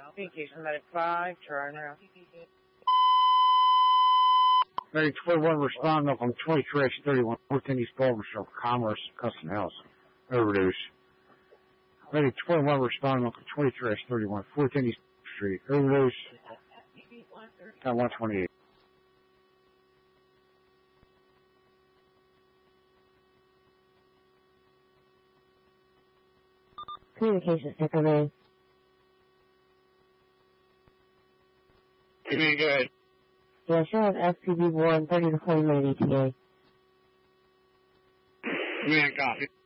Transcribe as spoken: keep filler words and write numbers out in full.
Communication Medic five, Turner. Medic twenty-one, respond up on twenty-three thirty-one, fourteen East Baldwin Street, Commerce, Custom House. Overdose. Medic twenty-one, respond up on twenty-three thirty-one, fourteen East Street. Overdose. At one twenty-eight. Communication sticker man. You mean good? Yeah, sure have S P B one, thirty to forty minute E T A. You mean copy?